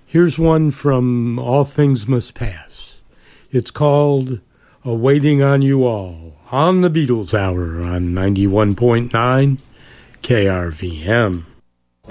Here's one from All Things Must Pass. It's called A Waiting on You All on the Beatles Hour on 91.9 KRVM.